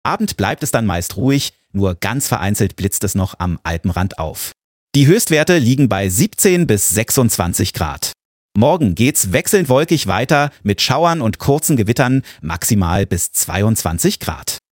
Abend bleibt es dann meist ruhig, nur ganz vereinzelt blitzt es noch am Alpenrand auf. Die Höchstwerte liegen bei 17 bis 26 Grad. Morgen geht's wechselnd wolkig weiter mit Schauern und kurzen Gewittern, maximal bis 22 Grad.